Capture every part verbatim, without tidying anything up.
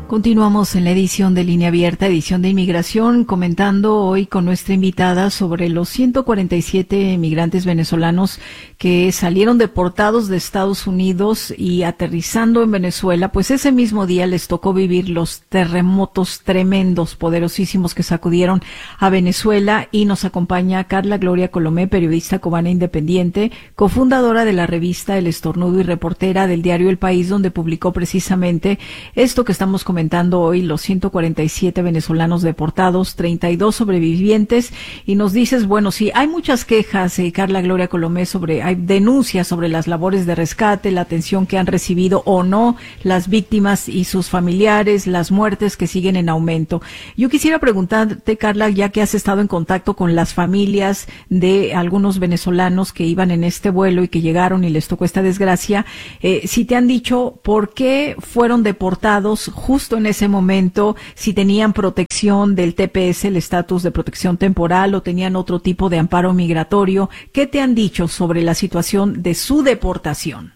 Continuamos en la edición de Línea Abierta, edición de inmigración, comentando hoy con nuestra invitada sobre los ciento cuarenta y siete migrantes venezolanos que salieron deportados de Estados Unidos y aterrizando en Venezuela, pues ese mismo día les tocó vivir los terremotos tremendos, poderosísimos que sacudieron a Venezuela. Y nos acompaña Carla Gloria Colomé, periodista cubana independiente, cofundadora de la revista El Estornudo y reportera del diario El País, donde publicó precisamente esto que estamos comentando comentando hoy, los ciento cuarenta y siete venezolanos deportados, treinta y dos sobrevivientes. Y nos dices, bueno, sí, hay muchas quejas, eh, Carla Gloria Colomé, sobre, hay denuncias sobre las labores de rescate, la atención que han recibido o no las víctimas y sus familiares, las muertes que siguen en aumento. Yo quisiera preguntarte, Carla, ya que has estado en contacto con las familias de algunos venezolanos que iban en este vuelo y que llegaron y les tocó esta desgracia, eh, si te han dicho por qué fueron deportados justo en ese momento, si tenían protección del T P S, el estatus de protección temporal, o tenían otro tipo de amparo migratorio. ¿Qué te han dicho sobre la situación de su deportación?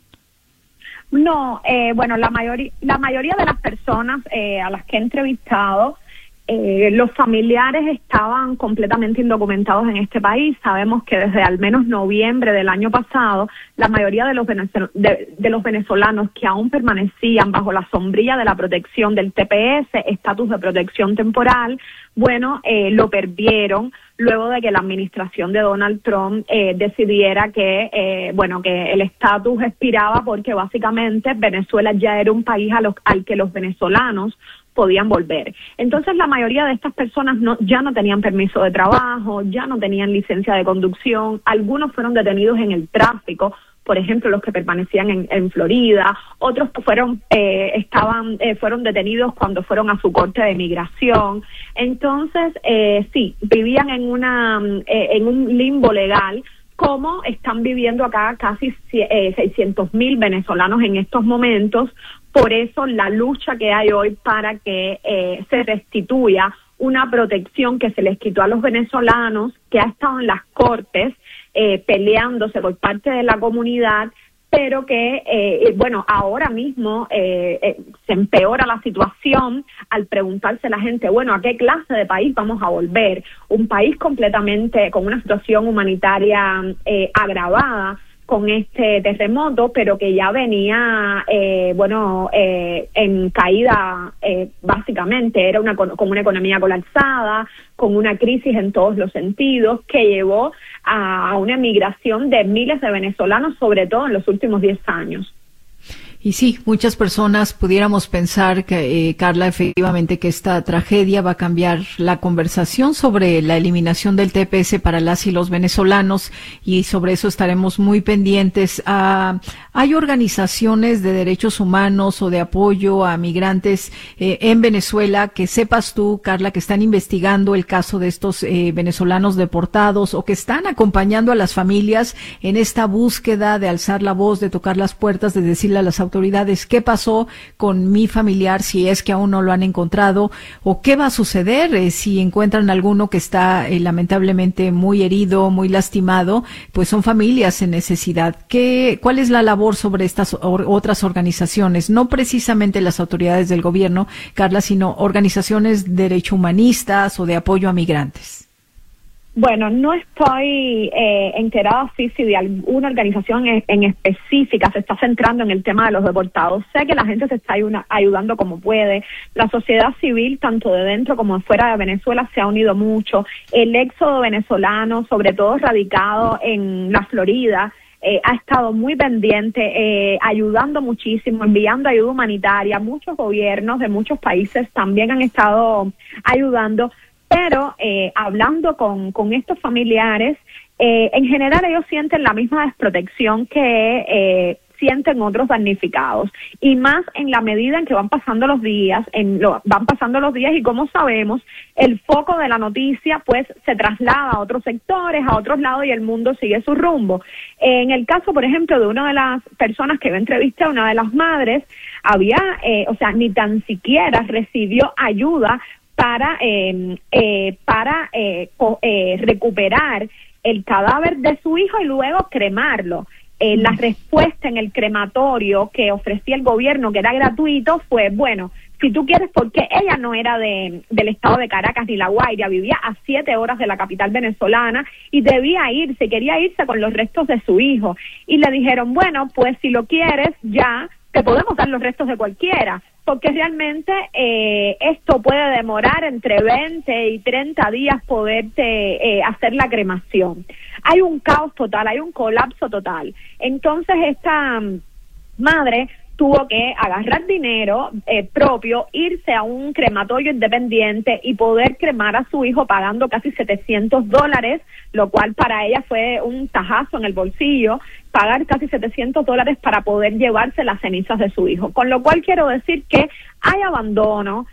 No, eh, bueno, la mayoría, la mayoría de las personas eh, a las que he entrevistado, eh, los familiares estaban completamente indocumentados en este país. Sabemos que desde al menos noviembre del año pasado, la mayoría de los, venezol- de, de los venezolanos que aún permanecían bajo la sombrilla de la protección del T P S, estatus de protección temporal, bueno, eh, lo perdieron luego de que la administración de Donald Trump eh, decidiera que, eh, bueno, que el estatus expiraba, porque básicamente Venezuela ya era un país a los, al que los venezolanos podían volver. Entonces la mayoría de estas personas no, ya no tenían permiso de trabajo, ya no tenían licencia de conducción, algunos fueron detenidos en el tráfico, por ejemplo, los que permanecían en, en Florida, otros fueron eh, estaban eh, fueron detenidos cuando fueron a su corte de migración. Entonces, eh, sí, vivían en una eh, en un limbo legal, como están viviendo acá casi eh, seiscientos mil venezolanos en estos momentos. Por eso la lucha que hay hoy para que eh, se restituya una protección que se les quitó a los venezolanos, que ha estado en las cortes eh, peleándose por parte de la comunidad, pero que, eh, bueno, ahora mismo eh, eh, se empeora la situación al preguntarse la gente, bueno, ¿a qué clase de país vamos a volver? Un país completamente con una situación humanitaria eh, agravada con este terremoto, pero que ya venía, eh, bueno, eh, en caída, eh, básicamente, era una con una economía colapsada, con una crisis en todos los sentidos, que llevó a una migración de miles de venezolanos, sobre todo en los últimos diez años. Y sí, muchas personas pudiéramos pensar que, eh, Carla, efectivamente que esta tragedia va a cambiar la conversación sobre la eliminación del T P S para las y los venezolanos, y sobre eso estaremos muy pendientes. Ah, ¿hay organizaciones de derechos humanos o de apoyo a migrantes eh, en Venezuela que sepas tú, Carla, que están investigando el caso de estos eh, venezolanos deportados, o que están acompañando a las familias en esta búsqueda de alzar la voz, de tocar las puertas, de decirle a las autoridades autoridades qué pasó con mi familiar, si es que aún no lo han encontrado, o qué va a suceder eh, si encuentran alguno que está eh, lamentablemente muy herido, muy lastimado? Pues son familias en necesidad. ¿Qué, cuál es la labor sobre estas or, otras organizaciones? No precisamente las autoridades del gobierno, Carla, sino organizaciones de derecho humanistas o de apoyo a migrantes. Bueno, no estoy eh, enterada sí, si de alguna organización en, en específica se está centrando en el tema de los deportados. Sé que la gente se está ayuna, ayudando como puede. La sociedad civil, tanto de dentro como de fuera de Venezuela, se ha unido mucho. El éxodo venezolano, sobre todo radicado en la Florida, eh, ha estado muy pendiente, eh, ayudando muchísimo, enviando ayuda humanitaria. Muchos gobiernos de muchos países también han estado ayudando. Pero eh, hablando con, con estos familiares, eh, en general ellos sienten la misma desprotección que eh, sienten otros damnificados, y más en la medida en que van pasando los días, en lo, van pasando los días y como sabemos, el foco de la noticia pues se traslada a otros sectores, a otros lados, y el mundo sigue su rumbo. En el caso, por ejemplo, de una de las personas que yo entrevisté, una de las madres, había, eh, o sea, ni tan siquiera recibió ayuda para eh, eh, para eh, co, eh, recuperar el cadáver de su hijo y luego cremarlo. eh, la respuesta en el crematorio que ofrecía el gobierno, que era gratuito, fue, bueno, si tú quieres, porque ella no era de del estado de Caracas ni La Guaira, vivía a siete horas de la capital venezolana y debía irse, quería irse con los restos de su hijo. Y le dijeron, bueno, pues si lo quieres, ya te podemos dar los restos de cualquiera, porque realmente eh, esto puede demorar entre veinte y treinta días poderte eh, hacer la cremación. Hay un caos total, hay un colapso total. Entonces esta um, madre tuvo que agarrar dinero eh, propio, irse a un crematorio independiente y poder cremar a su hijo pagando casi setecientos dólares, lo cual para ella fue un tajazo en el bolsillo, pagar casi setecientos dólares para poder llevarse las cenizas de su hijo. Con lo cual quiero decir que hay abandono,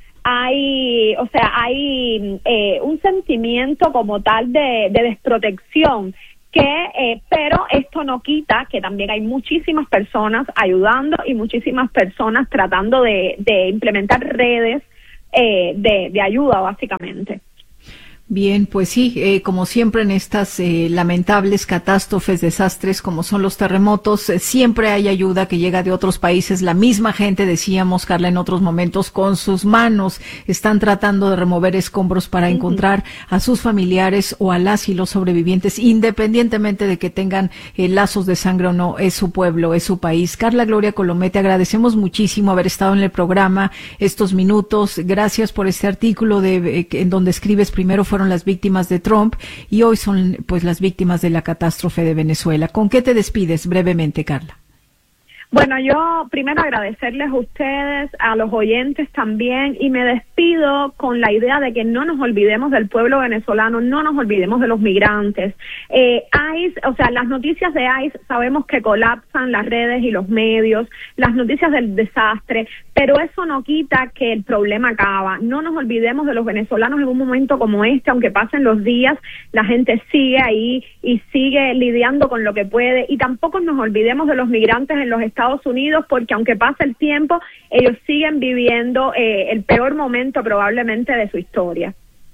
hay, o sea, hay eh, un sentimiento como tal de, de desprotección, que eh, pero esto no quita que también hay muchísimas personas ayudando y muchísimas personas tratando de, de implementar redes eh, de, de ayuda, básicamente. Bien, pues sí, eh, como siempre en estas eh, lamentables catástrofes, desastres como son los terremotos, eh, siempre hay ayuda que llega de otros países. La misma gente, decíamos, Carla, en otros momentos, con sus manos están tratando de remover escombros para uh-huh. encontrar a sus familiares o a las y los sobrevivientes, independientemente de que tengan eh, lazos de sangre o no. Es su pueblo, es su país. Carla Gloria Colomé, te agradecemos muchísimo haber estado en el programa estos minutos. Gracias por este artículo de eh, en donde escribes primero fue fueron las víctimas de Trump y hoy son pues las víctimas de la catástrofe de Venezuela. ¿Con qué te despides brevemente, Carla? Bueno, yo primero agradecerles a ustedes, a los oyentes también, y me despido con la idea de que no nos olvidemos del pueblo venezolano, no nos olvidemos de los migrantes. Eh, ICE, o sea, las noticias de ICE sabemos que colapsan las redes y los medios, las noticias del desastre, pero eso no quita que el problema acaba. No nos olvidemos de los venezolanos en un momento como este, aunque pasen los días, la gente sigue ahí y sigue lidiando con lo que puede, y tampoco nos olvidemos de los migrantes en los Estados Estados Unidos, porque aunque pase el tiempo, ellos siguen viviendo eh, el peor momento probablemente de su historia.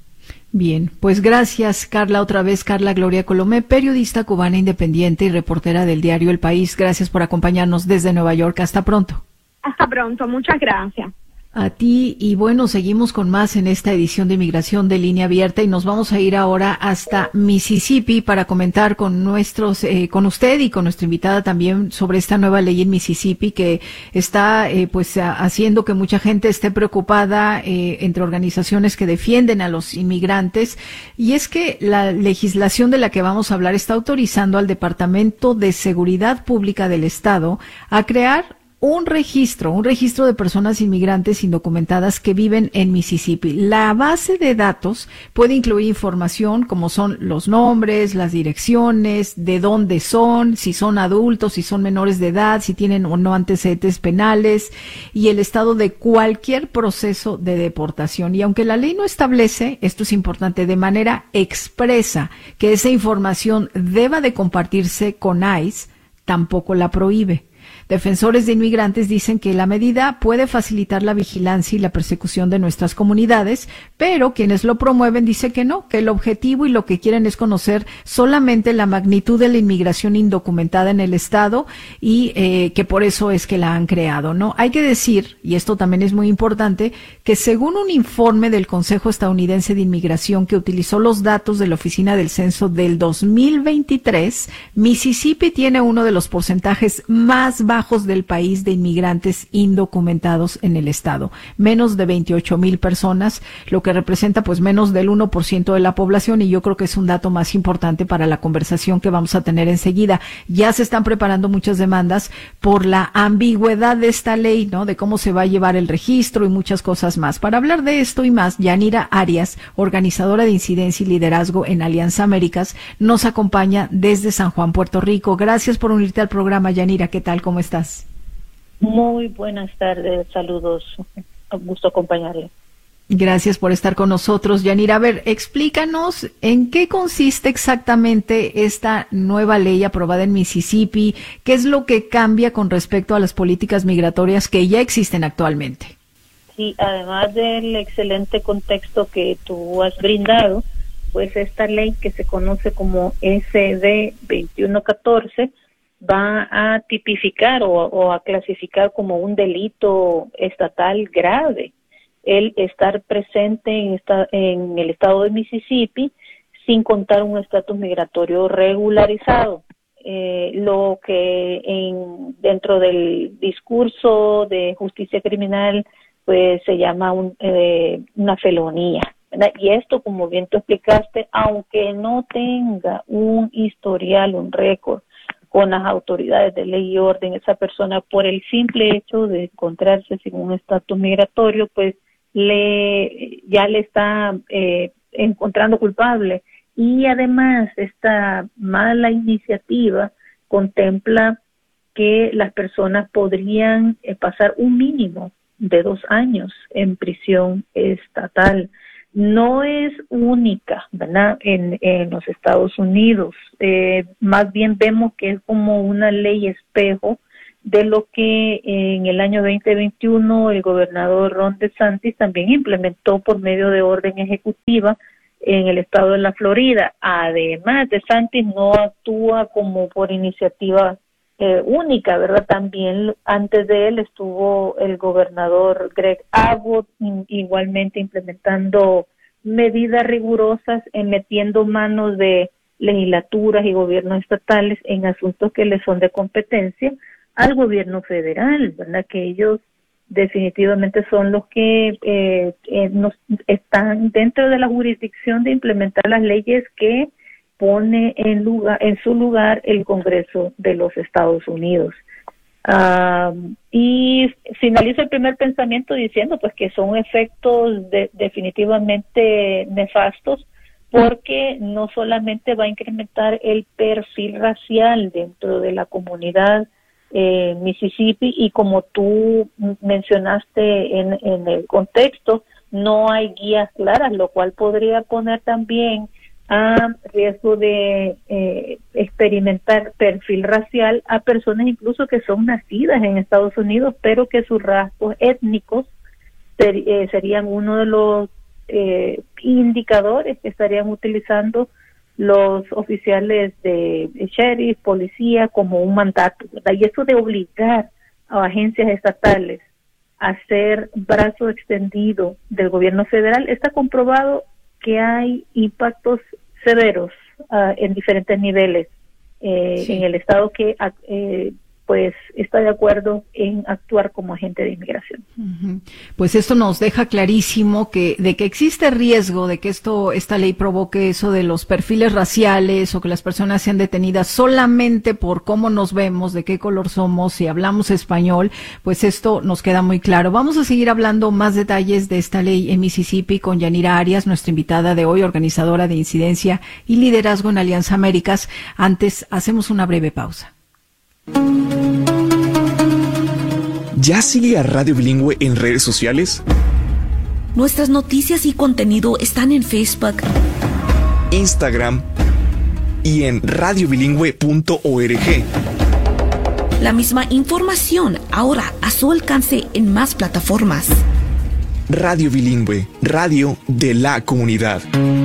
Bien, pues gracias, Carla, otra vez Carla Gloria Colomé, periodista cubana independiente y reportera del diario El País. Gracias por acompañarnos desde Nueva York. Hasta pronto. Hasta pronto, muchas gracias. A ti, y bueno, seguimos con más en esta edición de Inmigración de Línea Abierta y nos vamos a ir ahora hasta Mississippi para comentar con nuestros, eh, con usted y con nuestra invitada también sobre esta nueva ley en Mississippi que está eh, pues a, haciendo que mucha gente esté preocupada eh, entre organizaciones que defienden a los inmigrantes, y es que la legislación de la que vamos a hablar está autorizando al Departamento de Seguridad Pública del Estado a crear un registro, un registro de personas inmigrantes indocumentadas que viven en Mississippi. La base de datos puede incluir información como son los nombres, las direcciones, de dónde son, si son adultos, si son menores de edad, si tienen o no antecedentes penales y el estado de cualquier proceso de deportación. Y aunque la ley no establece, esto es importante, de manera expresa que esa información deba de compartirse con ICE, tampoco la prohíbe. Defensores de inmigrantes dicen que la medida puede facilitar la vigilancia y la persecución de nuestras comunidades, pero quienes lo promueven dicen que no, que el objetivo y lo que quieren es conocer solamente la magnitud de la inmigración indocumentada en el estado y eh, que por eso es que la han creado, ¿no? Hay que decir, y esto también es muy importante, que según un informe del Consejo Estadounidense de Inmigración que utilizó los datos de la Oficina del Censo del dos mil veintitrés, Mississippi tiene uno de los porcentajes más bajos bajos del país de inmigrantes indocumentados en el estado, menos de veintiocho mil personas, lo que representa pues menos del uno por ciento de la población, y yo creo que es un dato más importante para la conversación que vamos a tener enseguida. Ya se están preparando muchas demandas por la ambigüedad de esta ley, ¿no? De cómo se va a llevar el registro y muchas cosas más. Para hablar de esto y más, Yanira Arias, organizadora de incidencia y liderazgo en Alianza Américas, nos acompaña desde San Juan, Puerto Rico. Gracias por unirte al programa, Yanira. ¿Qué tal? ¿Cómo estás? Muy buenas tardes, saludos, un gusto acompañarle. Gracias por estar con nosotros, Yanira. A ver, explícanos en qué consiste exactamente esta nueva ley aprobada en Mississippi, qué es lo que cambia con respecto a las políticas migratorias que ya existen actualmente. Sí, además del excelente contexto que tú has brindado, pues esta ley que se conoce como S B veintiuno catorce va a tipificar o, o a clasificar como un delito estatal grave el estar presente en, esta, en el estado de Mississippi sin contar un estatus migratorio regularizado. Eh, lo que en, dentro del discurso de justicia criminal pues se llama un, eh, una felonía, ¿verdad? Y esto, como bien tú explicaste, aunque no tenga un historial, un récord con las autoridades de ley y orden, esa persona por el simple hecho de encontrarse sin un estatus migratorio, pues le ya le está eh, encontrando culpable. Y además esta mala iniciativa contempla que las personas podrían eh, pasar un mínimo de dos años en prisión estatal. No es única, ¿verdad?, en, en los Estados Unidos. Eh, más bien vemos que es como una ley espejo de lo que en el año veinte veintiuno el gobernador Ron DeSantis también implementó por medio de orden ejecutiva en el estado de la Florida. Además, DeSantis no actúa como por iniciativa eh, única, ¿verdad? También antes de él estuvo el gobernador Greg Abbott, igualmente implementando medidas rigurosas, en metiendo manos de legislaturas y gobiernos estatales en asuntos que le son de competencia al gobierno federal, ¿verdad? Que ellos definitivamente son los que eh, eh, nos están dentro de la jurisdicción de implementar las leyes que pone en lugar en su lugar el Congreso de los Estados Unidos. Uh, y finalizo el primer pensamiento diciendo pues que son efectos de, definitivamente nefastos, porque no solamente va a incrementar el perfil racial dentro de la comunidad Eh, Mississippi, y como tú mencionaste en, en el contexto, no hay guías claras, lo cual podría poner también a riesgo de eh, experimentar perfil racial a personas incluso que son nacidas en Estados Unidos, pero que sus rasgos étnicos ser, eh, serían uno de los eh, indicadores que estarían utilizando los oficiales de, de sheriff, policía, como un mandato, ¿verdad? Y eso de obligar a agencias estatales a ser brazo extendido del gobierno federal, está comprobado que hay impactos severos uh, en diferentes niveles eh, sí. en el estado que eh, pues está de acuerdo en actuar como agente de inmigración. Uh-huh. Pues esto nos deja clarísimo que de que existe riesgo de que esto esta ley provoque eso de los perfiles raciales, o que las personas sean detenidas solamente por cómo nos vemos, de qué color somos, si hablamos español. Pues esto nos queda muy claro. Vamos a seguir hablando más detalles de esta ley en Mississippi con Yanira Arias, nuestra invitada de hoy, organizadora de incidencia y liderazgo en Alianza Américas. Antes hacemos una breve pausa. ¿Ya sigue a Radio Bilingüe en redes sociales? Nuestras noticias y contenido están en Facebook, Instagram y en radio bilingüe punto org. La misma información ahora a su alcance en más plataformas. Radio Bilingüe, radio de la comunidad.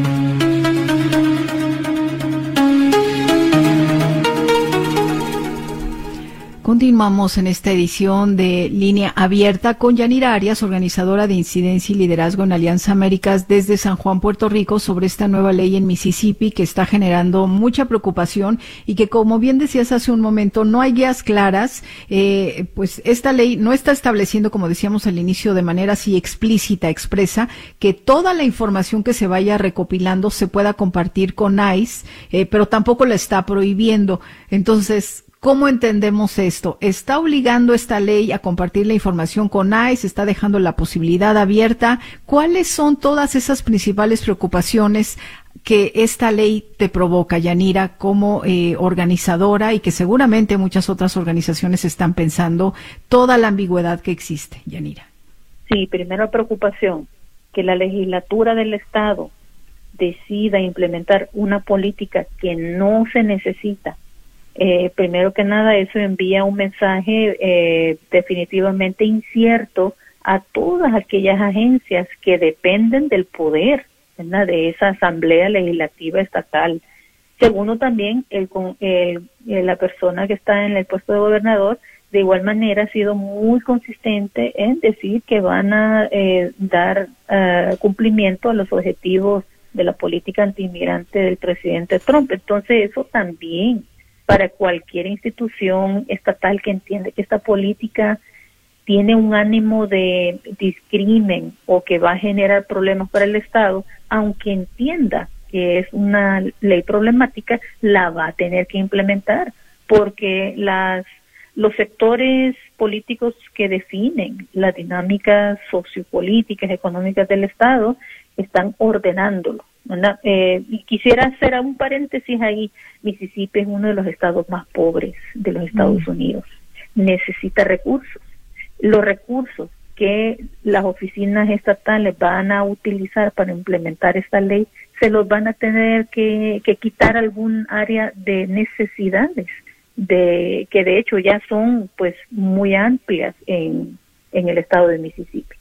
Continuamos en esta edición de Línea Abierta con Yanira Arias, organizadora de incidencia y liderazgo en Alianza Américas desde San Juan, Puerto Rico, sobre esta nueva ley en Mississippi que está generando mucha preocupación y que, como bien decías hace un momento, no hay guías claras. Eh, pues esta ley no está estableciendo, como decíamos al inicio, de manera así explícita, expresa, que toda la información que se vaya recopilando se pueda compartir con ICE, eh, pero tampoco la está prohibiendo. Entonces, ¿cómo entendemos esto? ¿Está obligando esta ley a compartir la información con ICE? ¿Está dejando la posibilidad abierta? ¿Cuáles son todas esas principales preocupaciones que esta ley te provoca, Yanira, como eh, organizadora, y que seguramente muchas otras organizaciones están pensando, toda la ambigüedad que existe, Yanira? Sí, primero preocupación, que la legislatura del Estado decida implementar una política que no se necesita. Eh, primero que nada, eso envía un mensaje eh, definitivamente incierto a todas aquellas agencias que dependen del poder, ¿verdad?, de esa asamblea legislativa estatal. Segundo, también el, el, el, la persona que está en el puesto de gobernador, de igual manera, ha sido muy consistente en decir que van a eh, dar uh, cumplimiento a los objetivos de la política antiinmigrante del presidente Trump. Entonces, eso también, para cualquier institución estatal que entiende que esta política tiene un ánimo de discrimen o que va a generar problemas para el Estado, aunque entienda que es una ley problemática, la va a tener que implementar, porque las los sectores políticos que definen las dinámicas sociopolíticas, económicas del Estado, están ordenándolo, ¿verdad? Eh, y quisiera hacer un paréntesis ahí. Mississippi es uno de los estados más pobres de los Estados mm. Unidos. Necesita recursos. Los recursos que las oficinas estatales van a utilizar para implementar esta ley, se los van a tener que, que quitar algún área de necesidades, de que de hecho ya son pues muy amplias en, en el estado de Mississippi.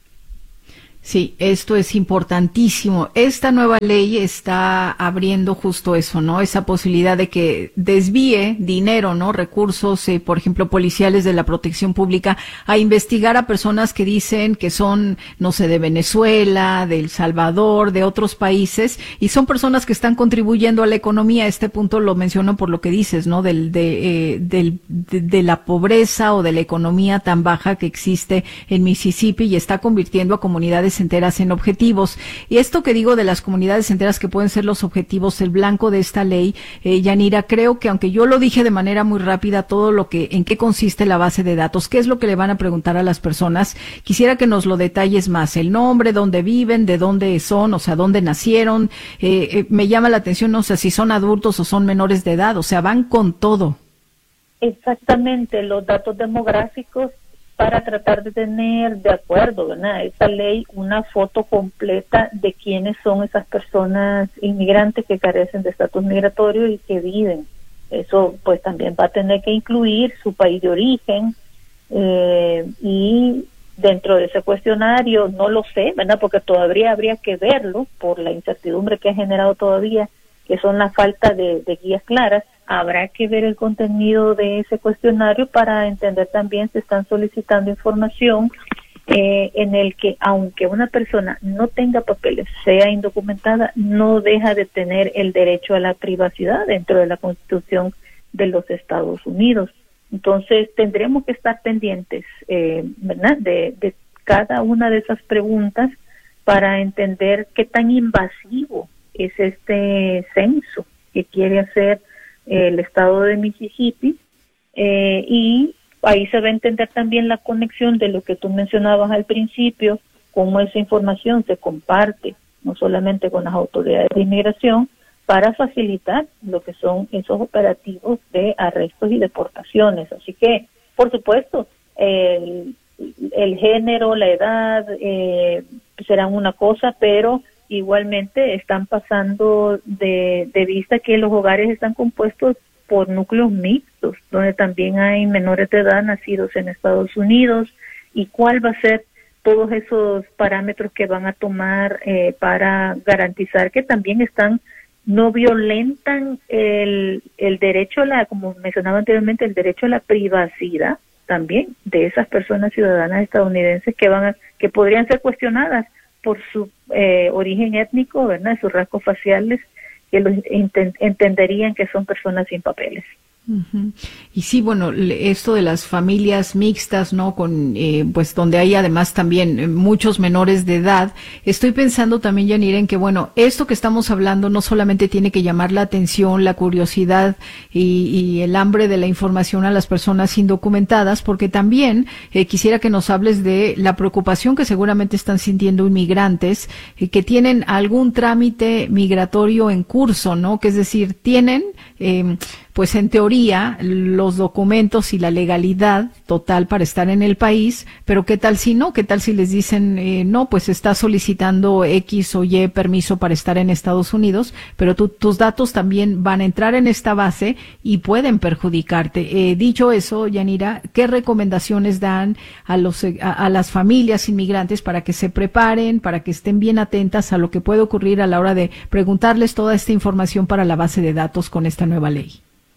Sí, esto es importantísimo. Esta nueva ley está abriendo justo eso, ¿no? Esa posibilidad de que desvíe dinero, ¿no? Recursos, eh, por ejemplo, policiales de la protección pública a investigar a personas que dicen que son, no sé, de Venezuela, de El Salvador, de otros países, y son personas que están contribuyendo a la economía. Este punto lo menciono por lo que dices, ¿no? Del, de, eh, del, de, de la pobreza o de la economía tan baja que existe en Mississippi y está convirtiendo a comunidades enteras en objetivos. Y esto que digo de las comunidades enteras que pueden ser los objetivos, el blanco de esta ley, eh, Yanira, creo que aunque yo lo dije de manera muy rápida, todo lo que, en qué consiste la base de datos, qué es lo que le van a preguntar a las personas, quisiera que nos lo detalles más, el nombre, dónde viven, de dónde son, o sea, dónde nacieron, eh, eh, me llama la atención, no sé si son adultos o son menores de edad, o sea, van con todo. Exactamente, los datos demográficos, para tratar de tener de acuerdo, ¿verdad?, esa ley, una foto completa de quiénes son esas personas inmigrantes que carecen de estatus migratorio y que viven. Eso pues también va a tener que incluir su país de origen, eh, y dentro de ese cuestionario, no lo sé, ¿verdad?, porque todavía habría que verlo por la incertidumbre que ha generado todavía, que son la falta de, de guías claras. Habrá que ver el contenido de ese cuestionario para entender también si están solicitando información eh, en el que, aunque una persona no tenga papeles, sea indocumentada, no deja de tener el derecho a la privacidad dentro de la Constitución de los Estados Unidos. Entonces, tendremos que estar pendientes, eh, ¿verdad?, de, de cada una de esas preguntas para entender qué tan invasivo es este censo que quiere hacer el estado de Mississippi, eh, y ahí se va a entender también la conexión de lo que tú mencionabas al principio, cómo esa información se comparte no solamente con las autoridades de inmigración para facilitar lo que son esos operativos de arrestos y deportaciones. Así que, por supuesto, el, el género, la edad eh, serán una cosa, pero igualmente están pasando de, de vista que los hogares están compuestos por núcleos mixtos, donde también hay menores de edad nacidos en Estados Unidos, y cuál va a ser todos esos parámetros que van a tomar eh, para garantizar que también están, no violentan el, el derecho a la, como mencionaba anteriormente, el derecho a la privacidad también de esas personas ciudadanas estadounidenses que van a, que podrían ser cuestionadas por su eh, origen étnico, ¿verdad?, sus rasgos faciales, que los ent- entenderían que son personas sin papeles. Uh-huh. Y sí, bueno, esto de las familias mixtas, ¿no? Con, eh, pues donde hay además también muchos menores de edad. Estoy pensando también, Yanira, en que, bueno, esto que estamos hablando no solamente tiene que llamar la atención, la curiosidad y, y el hambre de la información a las personas indocumentadas, porque también eh, quisiera que nos hables de la preocupación que seguramente están sintiendo inmigrantes eh, que tienen algún trámite migratorio en curso, ¿no? Que es decir, tienen, eh, pues en teoría, teoría, los documentos y la legalidad total para estar en el país, pero ¿qué tal si no? ¿Qué tal si les dicen, eh, no, pues estás solicitando X o Y permiso para estar en Estados Unidos, pero tu, tus datos también van a entrar en esta base y pueden perjudicarte? Eh, dicho eso, Yanira, ¿qué recomendaciones dan a, los, a, a las familias inmigrantes para que se preparen, para que estén bien atentas a lo que puede ocurrir a la hora de preguntarles toda esta información para la base de datos con esta nueva ley?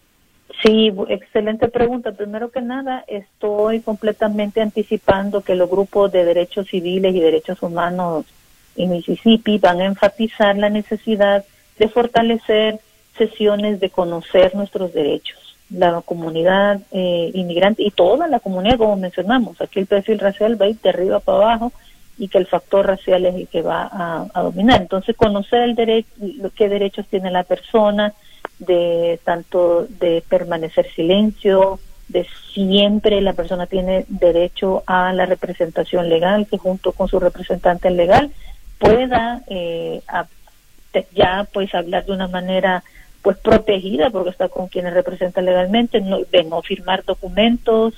Sí, excelente pregunta. Primero que nada, estoy completamente anticipando que los grupos de derechos civiles y derechos humanos en Mississippi van a enfatizar la necesidad de fortalecer sesiones de conocer nuestros derechos. La comunidad eh, inmigrante y toda la comunidad, como mencionamos, aquí el perfil racial va a ir de arriba para abajo y que el factor racial es el que va a, a dominar. Entonces, conocer el derecho, qué derechos tiene la persona, de tanto de permanecer silencio, de siempre la persona tiene derecho a la representación legal, que junto con su representante legal pueda eh, a, ya pues hablar de una manera pues protegida, porque está con quienes representa legalmente, no, de no firmar documentos.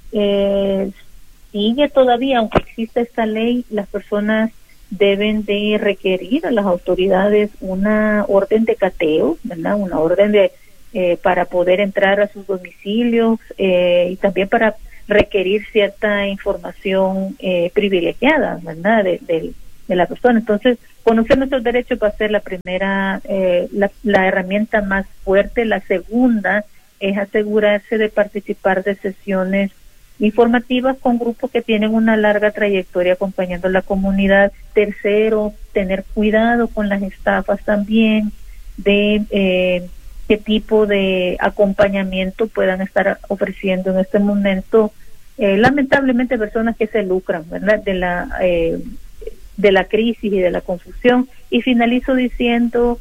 Eh, sigue todavía, aunque exista esta ley, las personas deben de requerir a las autoridades una orden de cateo, ¿verdad? Una orden de eh, para poder entrar a sus domicilios eh, y también para requerir cierta información eh, privilegiada, ¿verdad? De, de, de la persona. Entonces, conocer nuestros derechos va a ser la primera, eh, la, la herramienta más fuerte. La segunda es asegurarse de participar de sesiones informativas con grupos que tienen una larga trayectoria acompañando a la comunidad. Tercero, tener cuidado con las estafas también, de eh, qué tipo de acompañamiento puedan estar ofreciendo en este momento. Eh, lamentablemente, personas que se lucran, ¿verdad?, de la eh, de la crisis y de la confusión. Y finalizo diciendo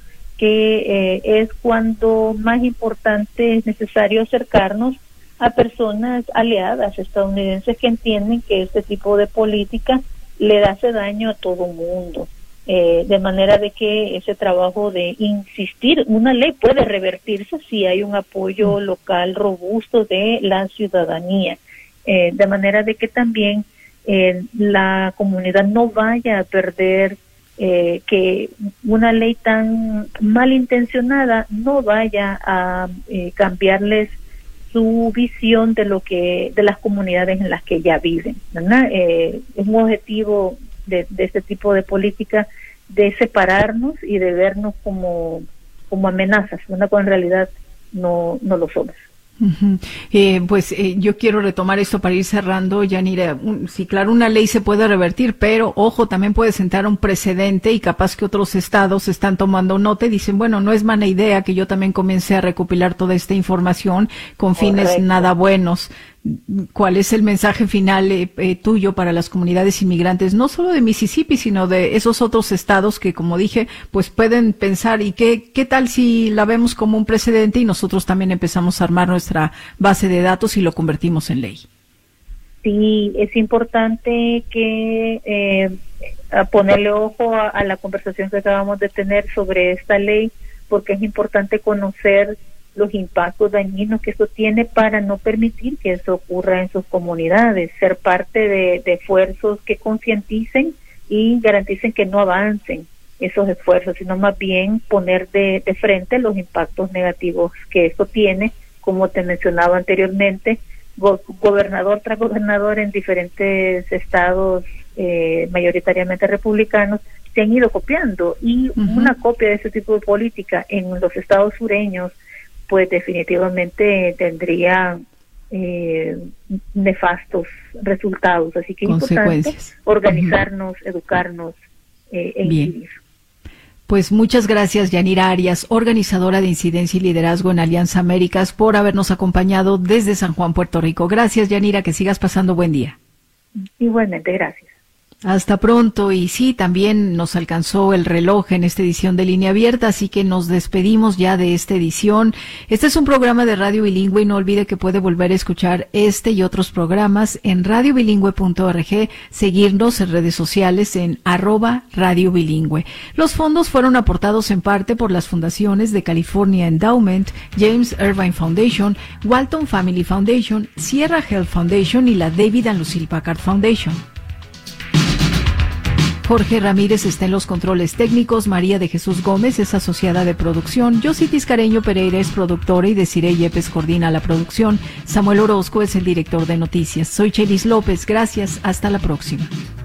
que eh, es cuando más importante es necesario acercarnos a personas aliadas estadounidenses que entienden que este tipo de política le hace daño a todo mundo, eh, de manera de que ese trabajo de insistir, una ley puede revertirse si hay un apoyo local robusto de la ciudadanía, eh, de manera de que también eh, la comunidad no vaya a perder, eh, que una ley tan malintencionada no vaya a eh, cambiarles su visión de lo que de las comunidades en las que ya viven, ¿verdad? Eh, es un objetivo de, de este tipo de política de separarnos y de vernos como como amenazas, ¿verdad? Cuando en realidad no no lo somos. Uh-huh. Eh, pues eh, yo quiero retomar esto para ir cerrando, Yanira. Un, sí, claro, una ley se puede revertir, pero ojo, también puede sentar un precedente y capaz que otros estados están tomando nota y dicen, bueno, no es mala idea que yo también comience a recopilar toda esta información con fines Correcto. Nada buenos. ¿Cuál es el mensaje final eh, eh, tuyo para las comunidades inmigrantes, no solo de Mississippi, sino de esos otros estados que, como dije, pues pueden pensar, y qué, qué tal si la vemos como un precedente y nosotros también empezamos a armar nuestra base de datos y lo convertimos en ley? Sí, es importante que eh, a ponerle ojo a, a la conversación que acabamos de tener sobre esta ley, porque es importante conocer los impactos dañinos que esto tiene para no permitir que eso ocurra en sus comunidades, ser parte de, de esfuerzos que concienticen y garanticen que no avancen esos esfuerzos, sino más bien poner de, de frente los impactos negativos que esto tiene, como te mencionaba anteriormente, go- gobernador tras gobernador en diferentes estados eh, mayoritariamente republicanos se han ido copiando, y uh-huh. una copia de ese tipo de política en los estados sureños pues definitivamente tendría eh, nefastos resultados. Así que es importante organizarnos, uh-huh. educarnos eh, e Bien. incidir. Pues muchas gracias, Yanira Arias, organizadora de Incidencia y Liderazgo en Alianza Américas, por habernos acompañado desde San Juan, Puerto Rico. Gracias, Yanira, que sigas pasando buen día. Igualmente, gracias. Hasta pronto. Y sí, también nos alcanzó el reloj en esta edición de Línea Abierta, así que nos despedimos ya de esta edición. Este es un programa de Radio Bilingüe y no olvide que puede volver a escuchar este y otros programas en radio bilingüe punto org, seguirnos en redes sociales en arroba Radio Bilingüe. Los fondos fueron aportados en parte por las fundaciones de California Endowment, James Irvine Foundation, Walton Family Foundation, Sierra Health Foundation y la David and Lucille Packard Foundation. Jorge Ramírez está en los controles técnicos, María de Jesús Gómez es asociada de producción, Yossi Tiscareño Pereira es productora y Desiree Yepes coordina la producción, Samuel Orozco es el director de noticias. Soy Chelis López, gracias, hasta la próxima.